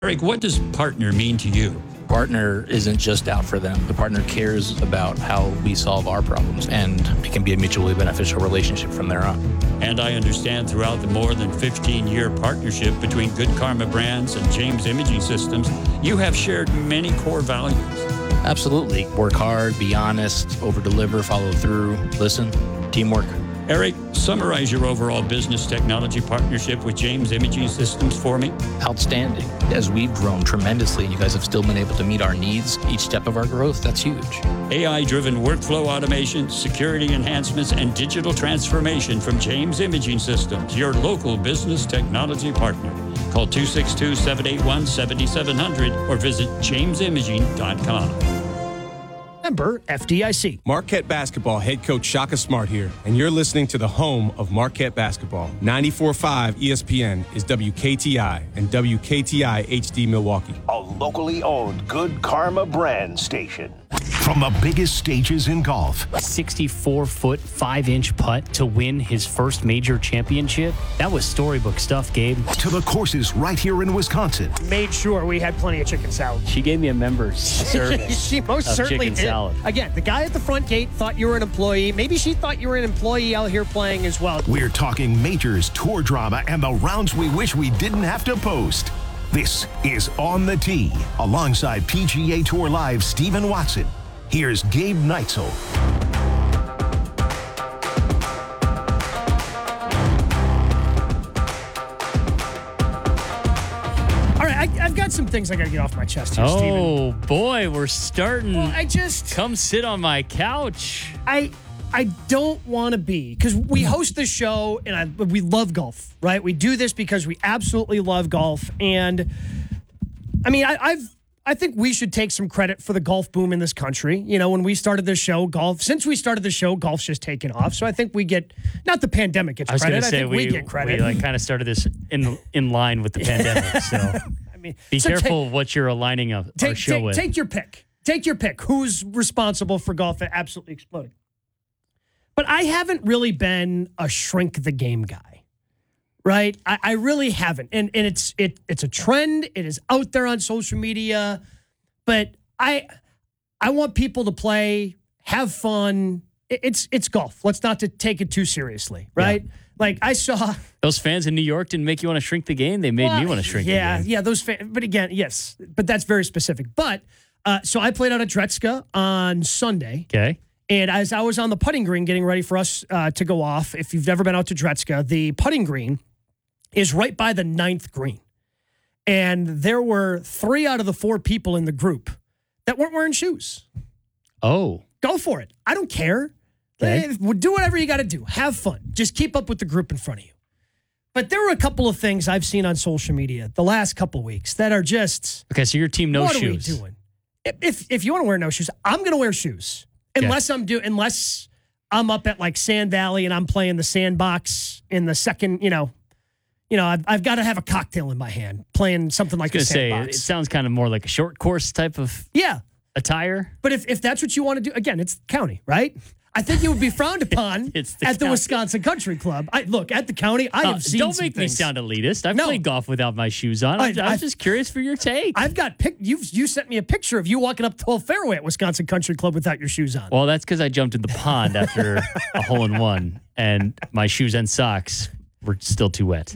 Eric, what does partner mean to you? Partner isn't just out for them. The partner cares about how we solve our problems, and it can be a mutually beneficial relationship from there on. And I understand throughout the more than 15-year partnership between Good Karma Brands and James Imaging Systems, you have shared many core values. Absolutely. Work hard, be honest, over-deliver, follow through, listen, teamwork. Eric, summarize your overall business technology partnership with James Imaging Systems for me. Outstanding. As we've grown tremendously and you guys have still been able to meet our needs each step of our growth, that's huge. AI-driven workflow automation, security enhancements, and digital transformation from James Imaging Systems, your local business technology partner. Call 262-781-7700 or visit jamesimaging.com. Member FDIC. Marquette Basketball head coach Shaka Smart here, and you're listening to the home of Marquette Basketball. 94.5 ESPN is WKTI and WKTI HD Milwaukee. A locally owned Good Karma brand station. From the biggest stages in golf. 64-foot, 5-inch putt to win his first major championship. That was storybook stuff, Gabe. To the courses right here in Wisconsin. Made sure we had plenty of chicken salad. She gave me a member's service. She most certainly chicken did. Salad. Again, the guy at the front gate thought you were an employee. Maybe she thought you were an employee out here playing as well. We're talking majors, tour drama, and the rounds we wish we didn't have to post. This is On the Tee, alongside PGA Tour Live Stephen Watson. Here's Gabe Neitzel. All right, I've got some things I got to get off my chest here, Stephen. Oh, boy, we're starting. Well, Come sit on my couch. I don't want to be, because we host this show and we love golf, right? We do this because we absolutely love golf. And I mean, I think we should take some credit for the golf boom in this country. You know, when we started this show, since we started the show, golf's just taken off. So I think we get, not the pandemic gets credit. I was going to say, we get credit. We kind of started this in line with the pandemic. So I mean, be careful what you're aligning our show with. Take your pick. Take your pick. Who's responsible for golf absolutely exploding? But I haven't really been a shrink the game guy, right? I really haven't. And it's a trend. It is out there on social media. But I want people to play, have fun. It's golf. Let's not take it too seriously, right? Yeah. Like I saw those fans in New York didn't make you want to shrink the game. They made me want to shrink the game. Yeah, those fans. But again, yes, but that's very specific. But so I played out at Dretska on Sunday. Okay. And as I was on the putting green getting ready for us to go off, if you've never been out to Dretska, the putting green is right by the 9th green. And there were 3 out of the 4 people in the group that weren't wearing shoes. Oh. Go for it. I don't care. Okay. Do whatever you got to do. Have fun. Just keep up with the group in front of you. But there were a couple of things I've seen on social media the last couple of weeks that are just... Okay, so your team no shoes. What are we doing? If you want to wear no shoes, I'm going to wear shoes. Unless I'm up at like Sand Valley and I'm playing the sandbox in the second, I've got to have a cocktail in my hand playing something like the sandbox. It sounds kind of more like a short course type of attire. But if that's what you want to do, again, it's county, right? I think it would be frowned upon at the Wisconsin Country Club. Look, at the county, I have seen Don't make me sound elitist. I've played golf without my shoes on. I'm just curious for your take. I've got you sent me a picture of you walking up 12 fairway at Wisconsin Country Club without your shoes on. Well, that's because I jumped in the pond after a hole-in-one, and my shoes and socks were still too wet.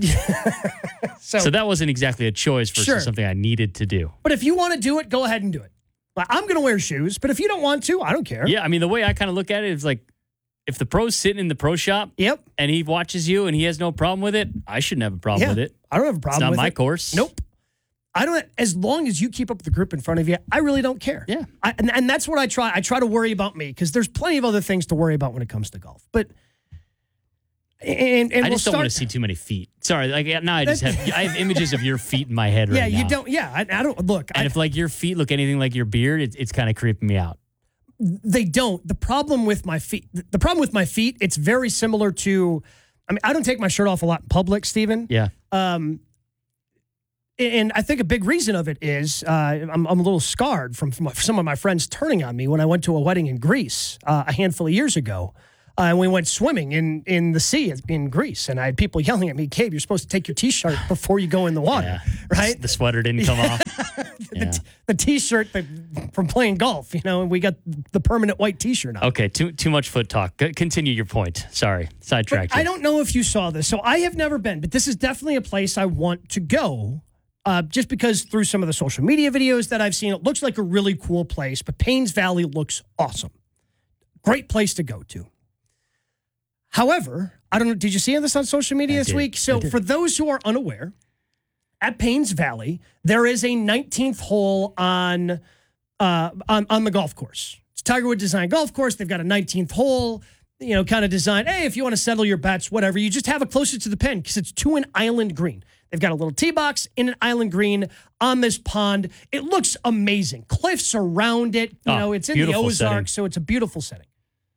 So that wasn't exactly a choice versus something I needed to do. But if you want to do it, go ahead and do it. I'm going to wear shoes, but if you don't want to, I don't care. Yeah, I mean, the way I kind of look at it is like, if the pro's sitting in the pro shop and he watches you and he has no problem with it, I shouldn't have a problem with it. I don't have a problem with it. It's not my course. Nope. I don't. As long as you keep up with the group in front of you, I really don't care. Yeah. And that's what I try. I try to worry about me because there's plenty of other things to worry about when it comes to golf. But I just don't want to see too many feet. Sorry, now I have images of your feet in my head right now. Yeah, you don't. Yeah, I don't look. And if your feet look anything like your beard, it's kind of creeping me out. They don't. The problem with my feet, it's very similar to. I mean, I don't take my shirt off a lot in public, Stephen. Yeah. And I think a big reason of it is I'm a little scarred from some of my friends turning on me when I went to a wedding in Greece a handful of years ago. And we went swimming in the sea in Greece. And I had people yelling at me, Gabe, you're supposed to take your T-shirt before you go in the water, right? The sweater didn't come off. The T-shirt from playing golf, and we got the permanent white T-shirt on. Okay, too much foot talk. Continue your point. Sorry, sidetracked. I don't know if you saw this. So I have never been, but this is definitely a place I want to go. Just because through some of the social media videos that I've seen, it looks like a really cool place, but Paynes Valley looks awesome. Great place to go to. However, I don't know, did you see this on social media this week? So for those who are unaware, at Paynes Valley, there is a 19th hole on the golf course. It's Tiger Woods Design Golf Course. They've got a 19th hole, kind of designed. Hey, if you want to settle your bets, whatever, you just have it closer to the pin because it's to an island green. They've got a little tee box in an island green on this pond. It looks amazing. Cliffs around it. It's in the Ozarks, setting. So it's a beautiful setting.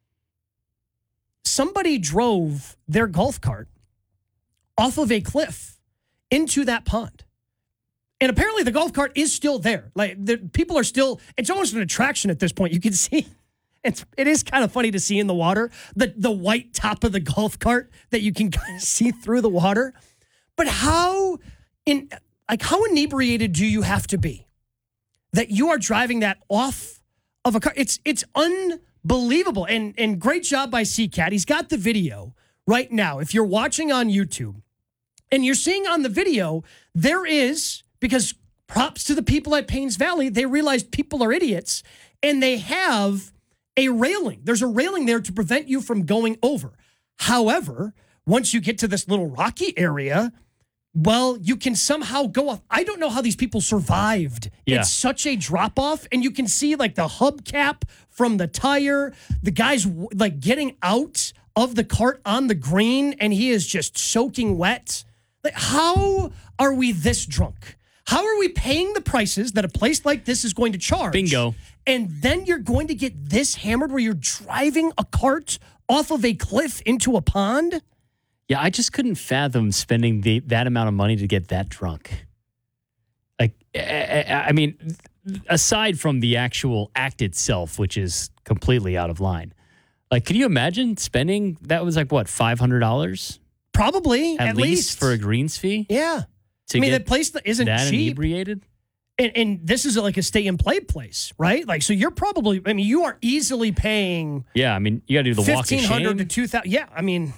Somebody drove their golf cart off of a cliff into that pond. And apparently the golf cart is still there. Like, people are still, it's almost an attraction at this point. You can see, it is kind of funny to see in the water, the white top of the golf cart that you can kind of see through the water. But how inebriated do you have to be that you are driving that off of a car? It's unbelievable. And great job by CCAT. He's got the video right now. If you're watching on YouTube and you're seeing on the video, there is, because props to the people at Paynes Valley, they realized people are idiots and they have a railing. There's a railing there to prevent you from going over. However, once you get to this little rocky area, well, you can somehow go off. I don't know how these people survived. Yeah. It's such a drop off, and you can see like the hubcap from the tire. The guy's like getting out of the cart on the green, and he is just soaking wet. Like, how are we this drunk? How are we paying the prices that a place like this is going to charge? Bingo. And then you're going to get this hammered where you're driving a cart off of a cliff into a pond? Yeah, I just couldn't fathom spending that amount of money to get that drunk. Like, I mean, aside from the actual act itself, which is completely out of line. Like, could you imagine spending, that was like, what, $500? Probably, at least. For a greens fee? Yeah. I mean, that place isn't that cheap. Inebriated? And this is like a stay-and-play place, right? Like, so you're probably, I mean, you are easily paying. Yeah, I mean, you got to do the walk of shame. $1,500 to $2,000. Yeah, I mean,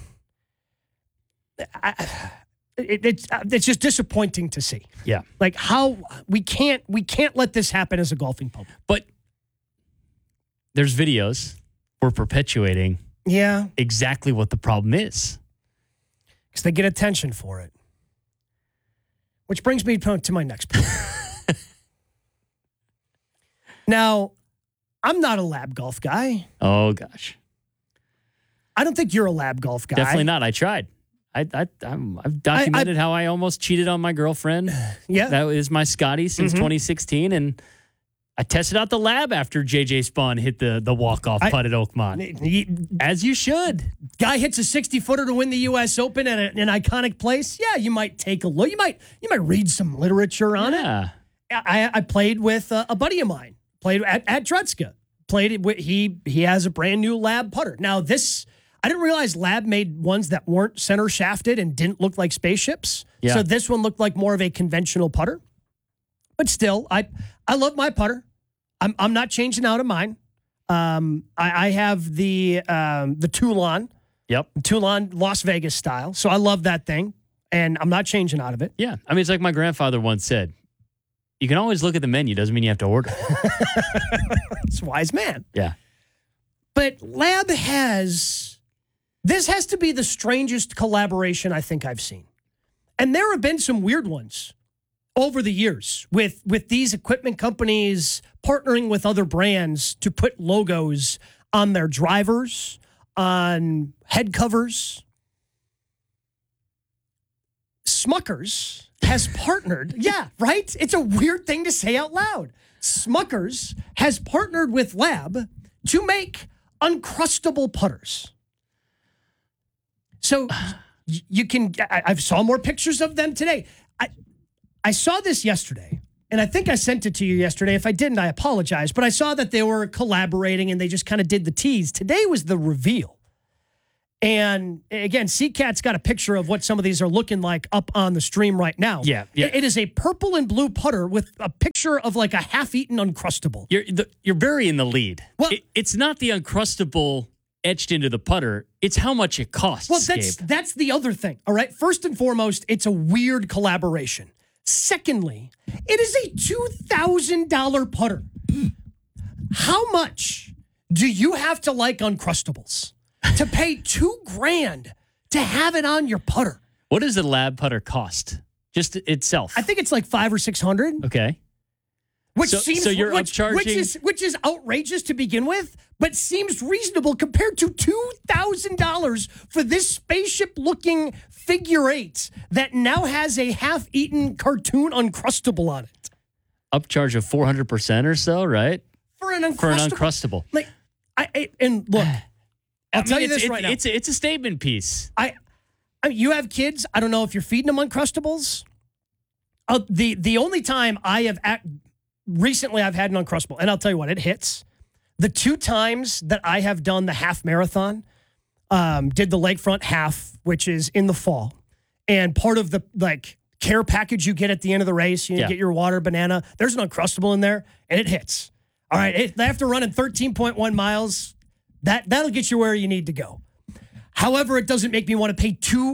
it's just disappointing to see. Yeah, like how we can't let this happen as a golfing public. But there's videos we're perpetuating. Yeah, exactly what the problem is, because they get attention for it. Which brings me to my next point. Now, I'm not a lab golf guy. Oh gosh, I don't think you're a lab golf guy. Definitely not. I tried. I've documented how I almost cheated on my girlfriend. Yeah. That is my Scotty since 2016. And I tested out the lab after JJ Spawn hit the walk-off putt at Oakmont. As you should. Guy hits a 60-footer to win the U.S. Open at an iconic place. Yeah, you might take a look. You might read some literature on it. I played with a buddy of mine. Played at Drutska. He has a brand new lab putter. Now this, I didn't realize Lab made ones that weren't center shafted and didn't look like spaceships. Yeah. So this one looked like more of a conventional putter. But still, I love my putter. I'm not changing out of mine. I have the Toulon. Yep. Toulon Las Vegas style. So I love that thing. And I'm not changing out of it. Yeah. I mean, it's like my grandfather once said, you can always look at the menu. Doesn't mean you have to order. It's a wise man. Yeah. But Lab this has to be the strangest collaboration I think I've seen. And there have been some weird ones over the years with these equipment companies partnering with other brands to put logos on their drivers, on head covers. Smuckers has partnered. Yeah, right? It's a weird thing to say out loud. Smuckers has partnered with Lab to make uncrustable putters. So you can, I saw more pictures of them today. I saw this yesterday, and I think I sent it to you yesterday. If I didn't, I apologize. But I saw that they were collaborating, and they just kind of did the tease. Today was the reveal. And again, CCAT's got a picture of what some of these are looking like up on the stream right now. Yeah. It is a purple and blue putter with a picture of like a half-eaten Uncrustable. You're very in the lead. Well- It's not the Uncrustable etched into the putter. It's how much it costs, Well, Gabe. that's the other thing, all right? First and foremost, it's a weird collaboration. Secondly, it is a $2,000 putter. How much do you have to like Uncrustables to pay $2,000 to have it on your putter? What does the lab putter cost? Just itself. I think it's like $500 or $600. Okay. Which So- seems so you're which upcharging- which is outrageous to begin with, but seems reasonable compared to $2,000 for this spaceship-looking figure eight that now has a half-eaten cartoon Uncrustable on it. Upcharge of 400% or so, right? For an Uncrustable. For an Uncrustable. Like, and look, I'll tell you it's, this right now. It's a statement piece. I mean, you have kids. I don't know if you're feeding them Uncrustables. The only time I have recently I've had an Uncrustable, and I'll tell you what, it hits. The 2 times that I have done the half marathon, did the Lakefront half, which is in the fall, and part of the care package you get at the end of the race, you get your water, banana. There's an Uncrustable in there, and it hits. All right, after running 13.1 miles, that'll get you where you need to go. However, it doesn't make me want to pay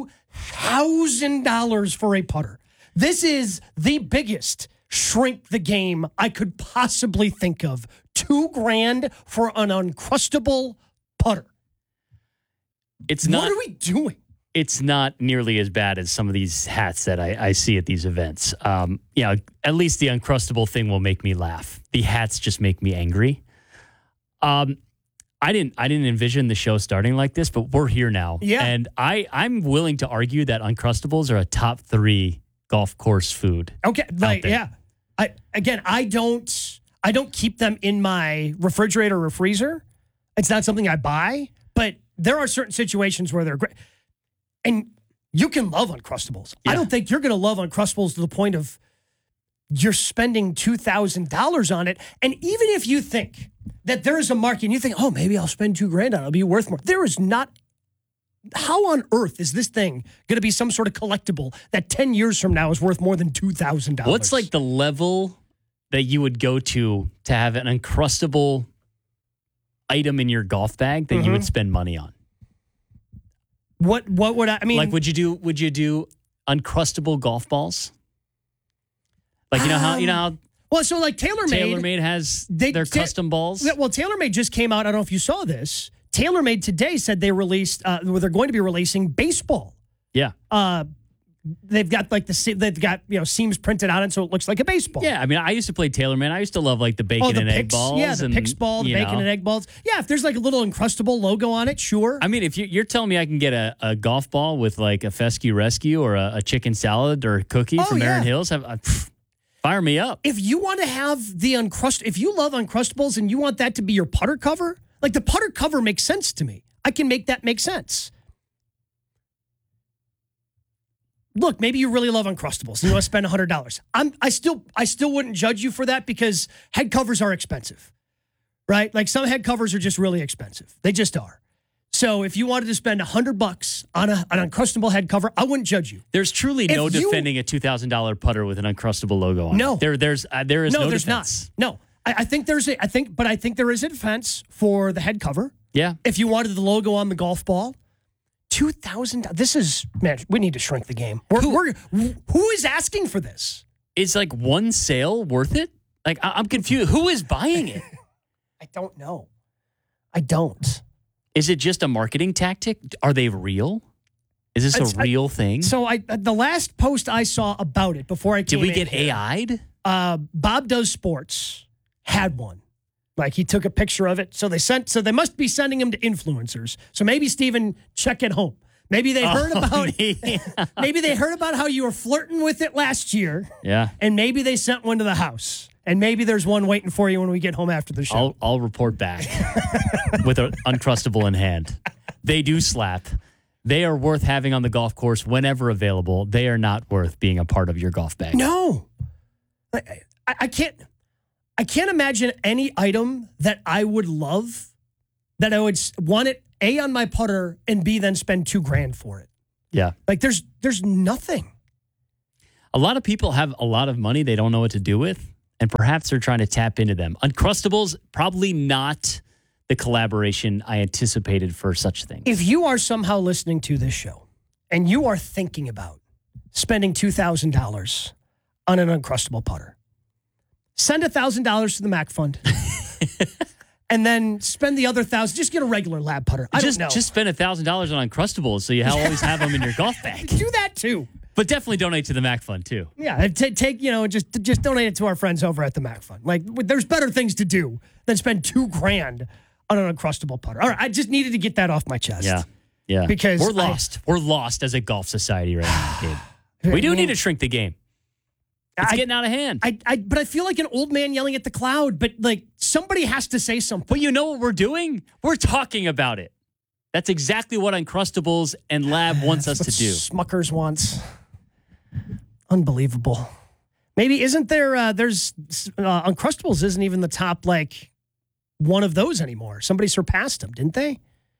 $2,000 for a putter. This is the biggest shrink the game I could possibly think of. $2,000 for an Uncrustable putter. It's not. What are we doing? It's not nearly as bad as some of these hats that I see at these events. At least the Uncrustable thing will make me laugh. The hats just make me angry. I didn't envision the show starting like this, but we're here now. Yeah. And I'm willing to argue that Uncrustables are a top 3 golf course food. Okay, there. yeah. I don't keep them in my refrigerator or freezer. It's not something I buy, but there are certain situations where they're great. And you can love Uncrustables. Yeah. I don't think you're going to love Uncrustables to the point of you're spending $2,000 on it. And even if you think that there is a market and you think, oh, maybe I'll spend $2,000 on it, it'll be worth more. There is not. How on earth is this thing going to be some sort of collectible that 10 years from now is worth more than $2,000? What's like the level that you would go to have an Uncrustable item in your golf bag that you would spend money on? What would I mean? Like, would you do Uncrustable golf balls? Like, you know how well, so like TaylorMade has their custom balls? Well, TaylorMade just came out. I don't know if you saw this. TaylorMade today said they released, they're going to be releasing baseball. Yeah. They've got seams printed on it so it looks like a baseball. Yeah, I mean, I used to play TaylorMade. I used to love like the bacon and egg balls. Yeah, the Pix ball, the bacon and egg balls. Yeah, if there's like a little Uncrustable logo on it, sure. I mean, if you're telling me I can get a golf ball with like a fescue rescue or a chicken salad or a cookie from Erin Hills, fire me up. If you want to have the if you love Uncrustables and you want that to be your putter cover, like the putter cover makes sense to me. I can make that make sense. Look, maybe you really love Uncrustables and you want to spend $100. I still wouldn't judge you for that because head covers are expensive, right? Like some head covers are just really expensive. They just are. So if you wanted to spend $100 on an Uncrustable head cover, I wouldn't judge you. There's truly no defending a $2,000 putter with an Uncrustable logo on it. No, there is no there's defense. not. No, I think there is a defense for the head cover. Yeah. If you wanted the logo on the golf ball. $2,000. This is, man, we need to shrink the game. Who is asking for this? Is like one sale worth it? Like, I'm confused. Who is buying it? I don't know. I don't. Is it just a marketing tactic? Are they real? Is this a real thing? So the last post I saw about it before I came Did we in get here, AI'd? Bob Does Sports had one. Like he took a picture of it. So they must be sending him to influencers. So maybe Steven, check at home. Maybe they heard maybe they heard about how you were flirting with it last year. Yeah. And maybe they sent one to the house. And maybe there's one waiting for you when we get home after the show. I'll report back with an Uncrustable in hand. They do slap. They are worth having on the golf course whenever available. They are not worth being a part of your golf bag. No. I can't imagine any item that I would love, that I would want it A, on my putter, and B, then spend $2,000 for it? Yeah. Like there's nothing. A lot of people have a lot of money they don't know what to do with, and perhaps they're trying to tap into them. Uncrustables, probably not the collaboration I anticipated for such things. If you are somehow listening to this show and you are thinking about spending $2,000 on an Uncrustable putter, send $1,000 to the Mac Fund. And then spend the other $1,000. Just get a regular lab putter. I don't know. Just spend $1,000 on Uncrustables so you always have them in your golf bag. Do that too. But definitely donate to the Mac Fund too. Yeah, take just donate it to our friends over at the Mac Fund. Like there's better things to do than spend $2,000 on an Uncrustable putter. All right, I just needed to get that off my chest. Yeah. Because we're lost. We're lost as a golf society right now, Gabe. We do need to shrink the game. It's getting out of hand. But I feel like an old man yelling at the cloud, but like somebody has to say something. But you know what we're doing? We're talking about it. That's exactly what Uncrustables and Lab wants us to do. Smuckers wants. Unbelievable. Maybe isn't there, there's Uncrustables isn't even the top, like, one of those anymore. Somebody surpassed them, didn't they?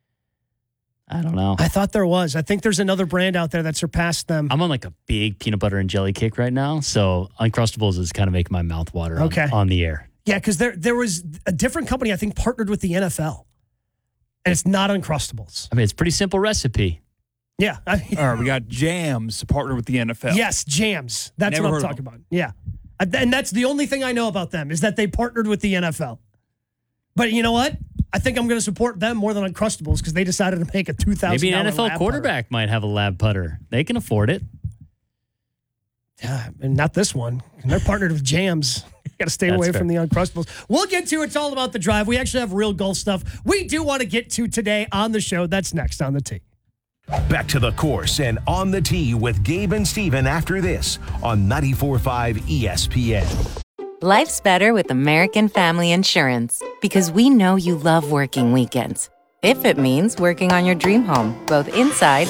I don't know. I thought there was. I think there's another brand out there that surpassed them. I'm on like a big peanut butter and jelly kick right now, so Uncrustables is kind of making my mouth water on the air. Yeah, because there was a different company, I think, partnered with the NFL, and it's not Uncrustables. I mean, it's a pretty simple recipe. Yeah. All right, we got Jams to partner with the NFL. Yes, Jams. That's Never what I'm heard of talking about. Yeah. And that's the only thing I know about them is that they partnered with the NFL. But you know what? I think I'm going to support them more than Uncrustables because they decided to make a $2,000 Maybe an NFL lab quarterback putter. might have a lab putter. They can afford it. Yeah, and not this one. They're partnered with Jams. Got to stay away from the Uncrustables. We'll get to It's All About the Drive. We actually have real golf stuff we do want to get to today on the show. That's next on the tee. Back to the course and On the Tee with Gabe and Steven after this on 94.5 ESPN. Life's better with American Family Insurance because we know you love working weekends. If it means working on your dream home, both inside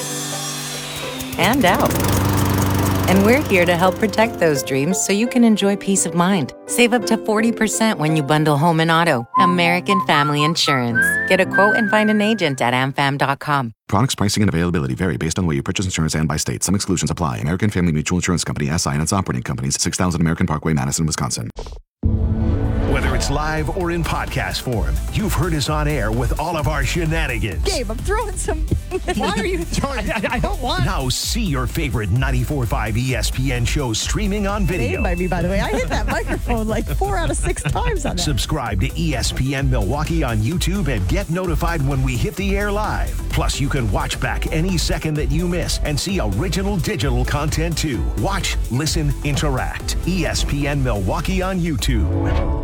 and out. And we're here to help protect those dreams so you can enjoy peace of mind. Save up to 40% when you bundle home and auto. American Family Insurance. Get a quote and find an agent at amfam.com. Products, pricing, and availability vary based on where you purchase insurance and by state. Some exclusions apply. American Family Mutual Insurance Company, SI, and its operating companies, 6000 American Parkway, Madison, Wisconsin. Whether it's live or in podcast form, you've heard us on air with all of our shenanigans. Gabe, I'm throwing some. Why are you throwing? I don't want. Now see your favorite 94.5 ESPN shows streaming on video. By me, by the way. I hit that microphone like 4 out of 6 times on that. Subscribe to ESPN Milwaukee on YouTube and get notified when we hit the air live. Plus, you can watch back any second that you miss and see original digital content too. Watch, listen, interact. ESPN Milwaukee on YouTube.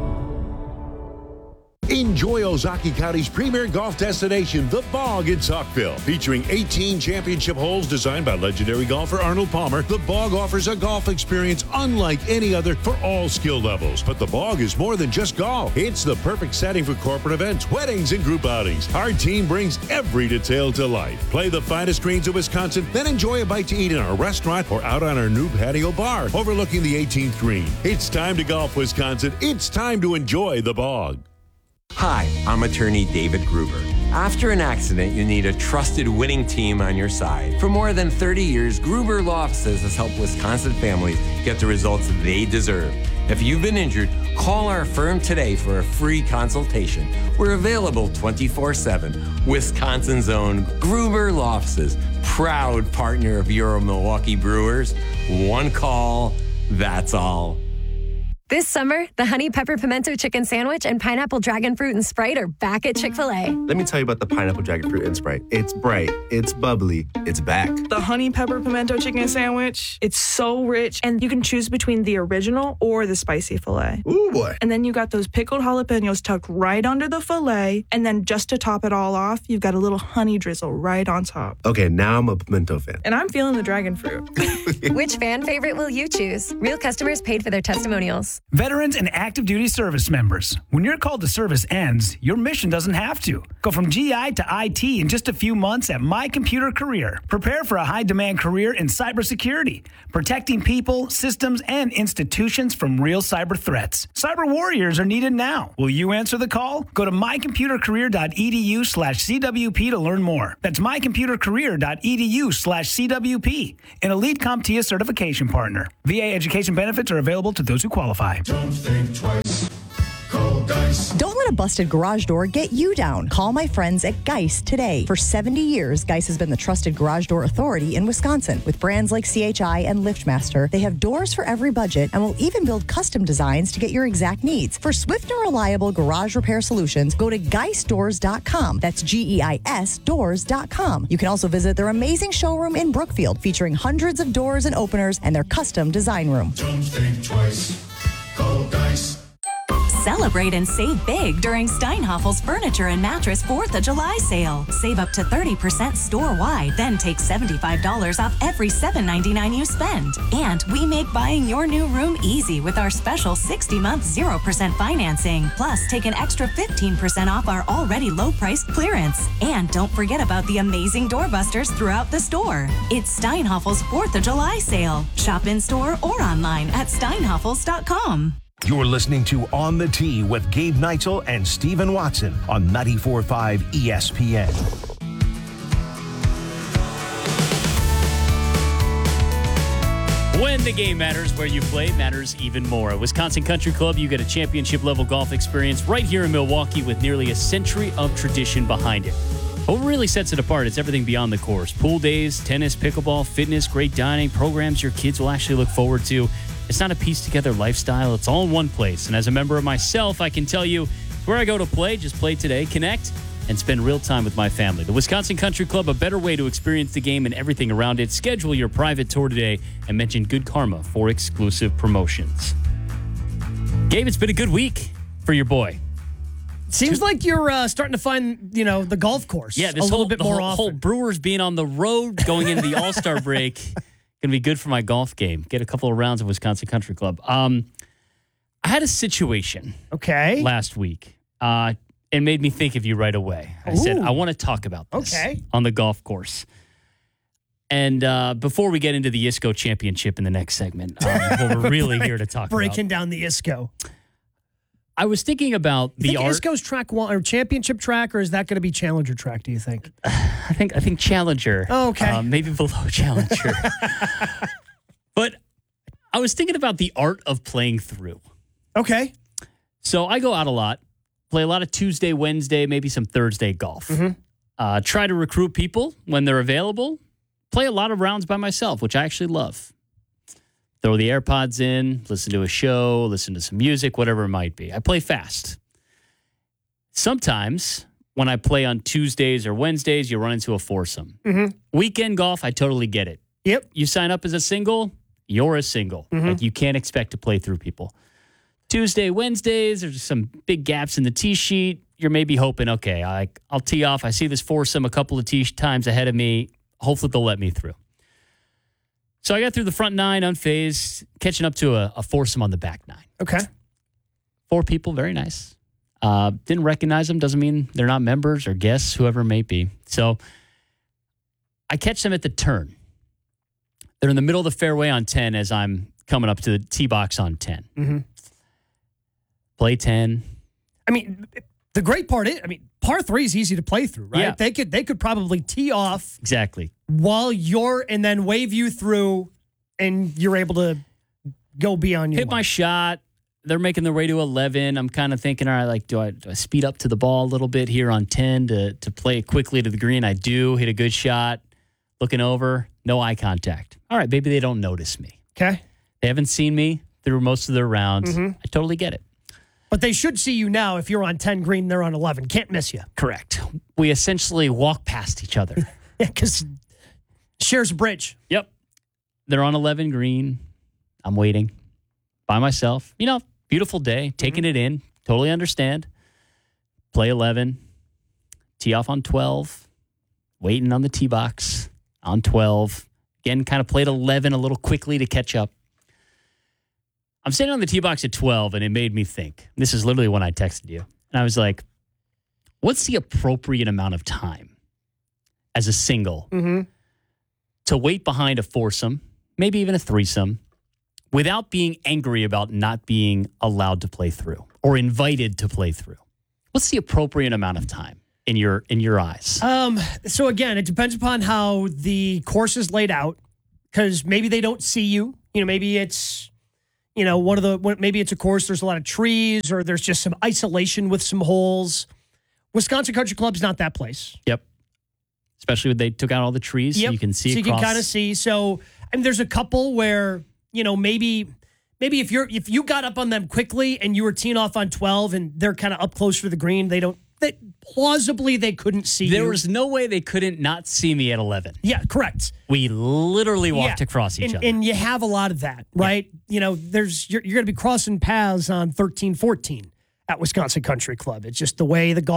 Enjoy Ozaki County's premier golf destination, The Bog in Saukville. Featuring 18 championship holes designed by legendary golfer Arnold Palmer, The Bog offers a golf experience unlike any other for all skill levels. But The Bog is more than just golf. It's the perfect setting for corporate events, weddings, and group outings. Our team brings every detail to life. Play the finest greens of Wisconsin, then enjoy a bite to eat in our restaurant or out on our new patio bar overlooking the 18th green. It's time to golf, Wisconsin. It's time to enjoy The Bog. Hi, I'm attorney David Gruber. After an accident, you need a trusted winning team on your side. For more than 30 years, Gruber Law Offices has helped Wisconsin families get the results they deserve. If you've been injured, call our firm today for a free consultation. We're available 24/7. Wisconsin's own Gruber Law Offices, proud partner of Euro Milwaukee Brewers. One call, that's all. This summer, the Honey Pepper Pimento Chicken Sandwich and Pineapple Dragon Fruit and Sprite are back at Chick-fil-A. Let me tell you about the Pineapple Dragon Fruit and Sprite. It's bright, it's bubbly, it's back. The Honey Pepper Pimento Chicken Sandwich, it's so rich, and you can choose between the original or the spicy filet. Ooh, boy. And then you got those pickled jalapenos tucked right under the filet, and then just to top it all off, you've got a little honey drizzle right on top. Okay, now I'm a pimento fan. And I'm feeling the dragon fruit. Which fan favorite will you choose? Real customers paid for their testimonials. Veterans and active duty service members, when your call to service ends, your mission doesn't have to. Go from GI to IT in just a few months at My Computer Career. Prepare for a high-demand career in cybersecurity, protecting people, systems, and institutions from real cyber threats. Cyber warriors are needed now. Will you answer the call? Go to mycomputercareer.edu/CWP to learn more. That's mycomputercareer.edu/CWP, an Elite CompTIA certification partner. VA education benefits are available to those who qualify. Don't think twice. Call Geist. Don't let a busted garage door get you down. Call my friends at Geist today. For 70 years, Geist has been the trusted garage door authority in Wisconsin. With brands like CHI and LiftMaster, they have doors for every budget and will even build custom designs to get your exact needs. For swift and reliable garage repair solutions, go to geistdoors.com. That's GEIS doors.com. You can also visit their amazing showroom in Brookfield, featuring hundreds of doors and openers and their custom design room. Don't think twice. Call Geist. Celebrate and save big during Steinhaffel's Furniture and Mattress 4th of July sale. Save up to 30% store-wide, then take $75 off every $7.99 you spend. And we make buying your new room easy with our special 60-month 0% financing. Plus, take an extra 15% off our already low-priced clearance. And don't forget about the amazing doorbusters throughout the store. It's Steinhaffel's 4th of July sale. Shop in-store or online at steinhaffels.com. You're listening to On the Tee with Gabe Neitzel and Stephen Watson on 94.5 ESPN. When the game matters, where you play matters even more. At Wisconsin Country Club, you get a championship-level golf experience right here in Milwaukee with nearly a century of tradition behind it. What really sets it apart is everything beyond the course. Pool days, tennis, pickleball, fitness, great dining, programs your kids will actually look forward to. It's not a pieced-together lifestyle. It's all in one place. And as a member of myself, I can tell you where I go to play, just play today, connect, and spend real time with my family. The Wisconsin Country Club, a better way to experience the game and everything around it. Schedule your private tour today and mention Good Karma for exclusive promotions. Gabe, it's been a good week for your boy. Seems like you're starting to find, the golf course. Yeah, this a little bit more often. Whole Brewers being on the road going into the All-Star break. Going to be good for my golf game. Get a couple of rounds of Wisconsin Country Club. I had a situation last week. It made me think of you right away. I said, I want to talk about this on the golf course. And before we get into the ISCO championship in the next segment, what we're really here to talk Breaking down the ISCO. I was thinking about the art. ISCO's track one or championship track, or is that going to be Challenger track, do you think? I think Challenger. Oh, okay. Maybe below Challenger. But I was thinking about the art of playing through. Okay. So I go out a lot, play a lot of Tuesday, Wednesday, maybe some Thursday golf. Mm-hmm. Try to recruit people when they're available. Play a lot of rounds by myself, which I actually love. Throw the AirPods in, listen to a show, listen to some music, whatever it might be. I play fast. Sometimes when I play on Tuesdays or Wednesdays, you run into a foursome. Mm-hmm. Weekend golf, I totally get it. Yep. You sign up as a single, you're a single. Mm-hmm. Like you can't expect to play through people. Tuesday, Wednesdays, there's some big gaps in the tee sheet. You're maybe hoping, okay, I'll tee off. I see this foursome a couple of tee times ahead of me. Hopefully they'll let me through. So I got through the front nine unfazed, catching up to a foursome on the back nine. Okay. 4 people, very nice. Didn't recognize them. Doesn't mean they're not members or guests, whoever it may be. So I catch them at the turn. They're in the middle of the fairway on 10 as I'm coming up to the tee box on 10. Mm-hmm. Play 10. I mean, the great part is, par 3 is easy to play through, right? Yeah. They could probably tee off Exactly. while and then wave you through, and you're able to go beyond your Hit my shot. They're making their way to 11. I'm kind of thinking, all right, do I speed up to the ball a little bit here on 10 to play it quickly to the green? I do. Hit a good shot. Looking over. No eye contact. All right, maybe they don't notice me. Okay. They haven't seen me through most of their rounds. Mm-hmm. I totally get it. But they should see you now if you're on 10 green, they're on 11. Can't miss you. Correct. We essentially walk past each other. Yeah, because shares a bridge. Yep. They're on 11 green. I'm waiting by myself. Beautiful day, taking it in. Totally understand. Play 11. Tee off on 12. Waiting on the tee box on 12. Again, kind of played 11 a little quickly to catch up. I'm standing on the tee box at 12, and it made me think. This is literally when I texted you. And I was like, what's the appropriate amount of time as a single to wait behind a foursome, maybe even a threesome, without being angry about not being allowed to play through or invited to play through? What's the appropriate amount of time in your eyes? So again, it depends upon how the course is laid out, because maybe they don't see you. Maybe it's, maybe it's a course, there's a lot of trees, or there's just some isolation with some holes. Wisconsin Country Club's not that place. Yep. Especially when they took out all the trees, so you can see across. So you can kind of see. So, there's a couple where, maybe if you got up on them quickly and you were teeing off on 12 and they're kind of up close for the green, plausibly they couldn't see you. There was no way they couldn't not see me at 11. Yeah, correct. We literally walked across each other. And you have a lot of that, right? Yeah. You're going to be crossing paths on 13, 14 at Wisconsin Country Club. It's just the way the golf